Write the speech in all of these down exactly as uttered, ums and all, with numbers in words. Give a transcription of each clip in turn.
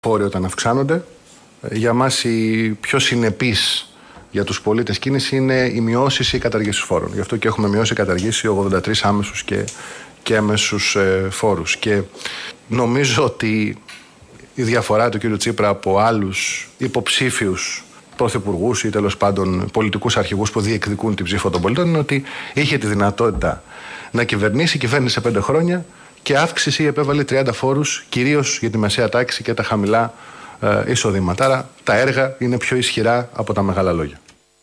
φόροι όταν αυξάνονται. Για μας η πιο συνεπής για τους πολίτες κίνηση είναι η μειώσεις ή η καταργήση φόρων. Γι' αυτό και έχουμε μειώσει ή καταργήσει ογδόντα τρεις άμεσους και, και έμεσους ε, φόρους. Και νομίζω ότι η διαφορά του κ. Τσίπρα από άλλους υποψήφιους πρωθυπουργούς ή τέλος πάντων πολιτικούς αρχηγούς που διεκδικούν την ψήφο των πολιτών είναι ότι είχε τη δυνατότητα να κυβερνήσει, κυβέρνησε πέντε χρόνια και αύξηση επέβαλε τριάντα φόρους, κυρίως για τη μεσαία τάξη και τα χαμηλά ε, εισοδήματα. Άρα τα έργα είναι πιο ισχυρά από τα μεγάλα λόγια.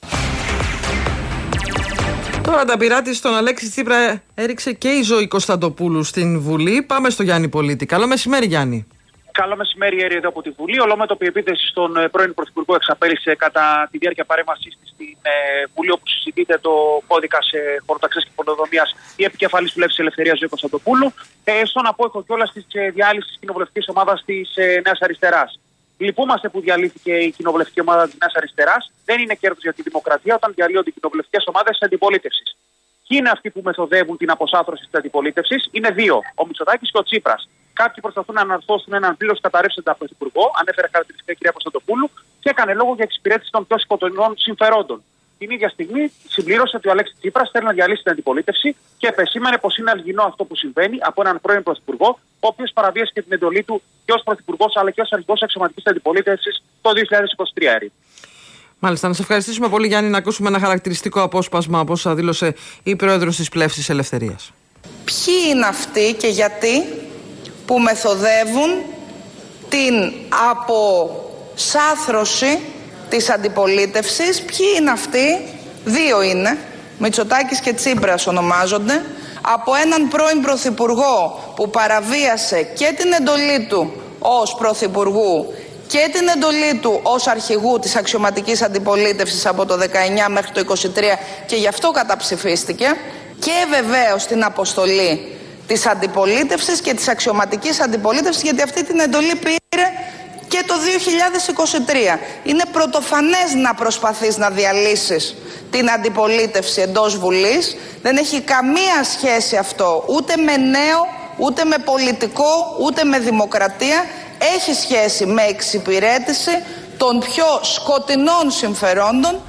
Τώρα τα πειρά της στον Αλέξη Τσίπρα έριξε και η Ζωή Κωνσταντοπούλου στην Βουλή. Πάμε στο Γιάννη Πολίτη. Καλό μεσημέρι, Γιάννη. Καλό μεσημέρι, Έρη, εδώ από τη Βουλή. Ολόμετωπη επίθεση στον πρώην Πρωθυπουργό εξαπέλυσε κατά τη διάρκεια παρέμβασής της στην ε, Βουλή, όπου συζητείται το κώδικα σε χωροταξίας και πολεοδομίας η επικεφαλής του Λεύσης Ελευθερίας Ζωή Κωνσταντοπούλου, ε, στον απόϊχο κιόλας της ε, διάλυσης της κοινοβουλευτικής ομάδας της ε, Νέας Αριστεράς. Λυπούμαστε που διαλύθηκε η κοινοβουλευτική ομάδα της Νέας Αριστεράς. Δεν είναι κέρδος για τη δημοκρατία όταν διαλύονται οι κοινοβουλευτικές ομάδες της αντιπολίτευσης. Ποιοι είναι αυτοί που μεθοδεύουν την αποσάθρωση της αντιπολίτευσης? Είναι δύο, ο Μητσοτάκης και ο Τσίπρας. Κάποιοι προσπαθούν να αναρθώσουν έναν πλήρως καταρρεύσαντα πρωθυπουργό, ανέφερε χαρακτηριστικά η κυρία Κωνσταντοπούλου, και έκανε λόγο για εξυπηρέτηση των πιο σκοτεινών συμφερόντων. Την ίδια στιγμή συμπλήρωσε ότι ο Αλέξης Τσίπρας θέλει να διαλύσει την αντιπολίτευση και επεσήμανε πως είναι αλγινό αυτό που συμβαίνει από έναν πρώην πρωθυπουργό, ο οποίος παραβίασε και την εντολή του και ως πρωθυπουργός αλλά και ως αρχηγός αξιωματικής αντιπολίτευσης το δύο χιλιάδες είκοσι τρία. Έρη. Μάλιστα, να σε ευχαριστήσουμε πολύ, Γιάννη, να ακούσουμε ένα χαρακτηριστικό απόσπασμα από όσα δήλωσε η πρόεδρος της Πλεύσης Ελευθερίας. Ποιοι είναι αυτοί και γιατί που μεθοδεύουν την αποσάθρωση της αντιπολίτευσης? Ποιοι είναι αυτοί? Δύο είναι, Μητσοτάκης και Τσίπρας ονομάζονται, από έναν πρώην πρωθυπουργό που παραβίασε και την εντολή του ως πρωθυπουργού και την εντολή του ως αρχηγού της αξιωματικής αντιπολίτευσης από το δεκαεννιά μέχρι το είκοσι τρία και γι' αυτό καταψηφίστηκε, και βεβαίως την αποστολή της αντιπολίτευσης και της αξιωματικής αντιπολίτευσης, γιατί αυτή την εντολή πήρε και το δύο χιλιάδες είκοσι τρία. Είναι πρωτοφανές να προσπαθείς να διαλύσεις την αντιπολίτευση εντός Βουλής. Δεν έχει καμία σχέση αυτό ούτε με νέο, ούτε με πολιτικό, ούτε με δημοκρατία. Έχει σχέση με εξυπηρέτηση των πιο σκοτεινών συμφερόντων.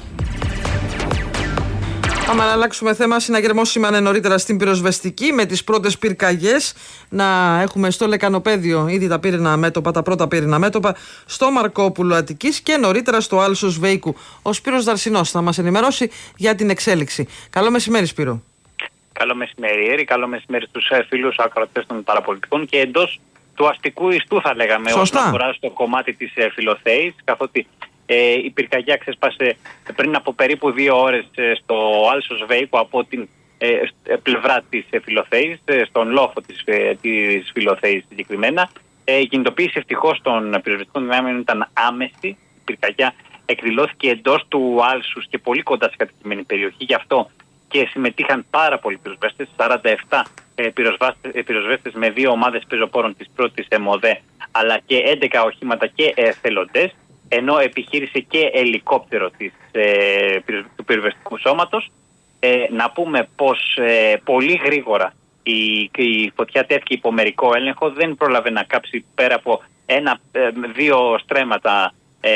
Πάμε να αλλάξουμε θέμα. Συναγερμός σήμανε νωρίτερα στην πυροσβεστική με τις πρώτες πυρκαγιές να έχουμε στο Λεκανοπέδιο ήδη τα πύρινα μέτωπα, τα πρώτα πύρινα μέτωπα, στο Μαρκόπουλο Αττικής και νωρίτερα στο Άλσος Βέικου. Ο Σπύρος Δαρσινός θα μας ενημερώσει για την εξέλιξη. Καλό μεσημέρι, Σπύρο. Καλό μεσημέρι, Έρη. Καλό μεσημέρι στους φίλους ακροατές των παραπολιτικών και εντός του αστικού ιστού, θα λέγαμε, όσον αφορά στο κομμάτι της Φιλοθέης, καθότι Ε, η πυρκαγιά ξέσπασε πριν από περίπου δύο ώρες ε, στο Άλσος Βέικου από την ε, πλευρά της ε, Φιλοθέης, ε, στον λόφο της, ε, της Φιλοθέης συγκεκριμένα. Ε, η κινητοποίηση ευτυχώς των πυροσβεστικών δυνάμεων ήταν άμεση. Η πυρκαγιά εκδηλώθηκε εντός του Άλσους και πολύ κοντά σε κατοικημένη περιοχή. Γι' αυτό και συμμετείχαν πάρα πολλοί πυροσβέστες, σαράντα επτά ε, πυροσβέστες, ε, πυροσβέστες με δύο ομάδες πεζοπόρων της πρώτης ΕΜΟΔΕ, αλλά και έντεκα οχήματα και εθελοντές, ενώ επιχείρησε και ελικόπτερο της, ε, του πυροσβεστικού σώματος. Ε, να πούμε πως ε, πολύ γρήγορα η, η φωτιά τέθηκε υπό μερικό έλεγχο, δεν πρόλαβε να κάψει πέρα από ένα, ε, δύο στρέμματα ε,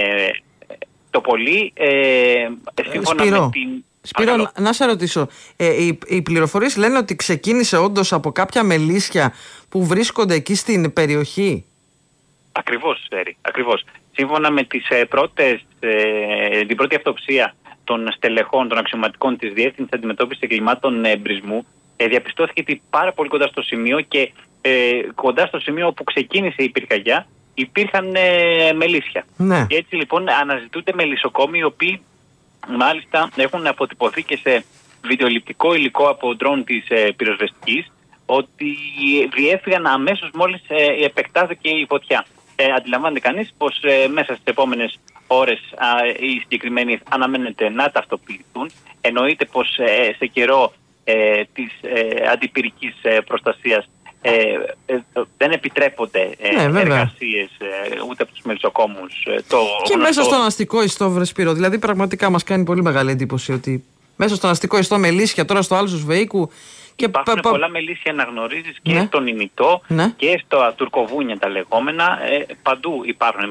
το πολύ. Ε, σύμφωνα Σπύρο, με την... Σπύρο, να, να σε ρωτήσω, ε, οι, οι πληροφορίες λένε ότι ξεκίνησε όντως από κάποια μελίσια που βρίσκονται εκεί στην περιοχή. Ακριβώς, Έρη, ακριβώς. Σύμφωνα με τις ε, πρώτες, ε, την πρώτη αυτοψία των στελεχών, των αξιωματικών της Διεύθυνσης Αντιμετώπισης Εγκλημάτων Εμπρισμού, ε, διαπιστώθηκε ότι πάρα πολύ κοντά στο σημείο και ε, κοντά στο σημείο όπου ξεκίνησε η πυρκαγιά υπήρχαν ε, μελίσια. Ναι. Και έτσι λοιπόν αναζητούνται μελισσοκόμοι, οι οποίοι μάλιστα έχουν αποτυπωθεί και σε βιντεοληπτικό υλικό από ντρόν της ε, πυροσβεστικής, ότι διέφυγαν αμέσως μόλις ε, επεκτάθηκε η φωτιά. Ε, αντιλαμβάνεται κανείς πως ε, μέσα στις επόμενες ώρες α, οι συγκεκριμένοι αναμένεται να ταυτοποιηθούν. Εννοείται πως ε, σε καιρό ε, της ε, αντιπυρικής ε, προστασίας ε, ε, δεν επιτρέπονται ε, ναι, εργασίες ε, ούτε από τους μελισσοκόμους. Ε, το και γνωστό... μέσα στον αστικό ιστό, βρε Σπύρο, δηλαδή πραγματικά μας κάνει πολύ μεγάλη εντύπωση ότι μέσα στον αστικό ιστό Μελίσια, τώρα στο Άλσος Βεϊκού. Και υπάρχουν πα, πολλά μελίσια να γνωρίζεις και ναι. στον ημιτό ναι. και στα τουρκοβούνια τα λεγόμενα. Ε, παντού υπάρχουν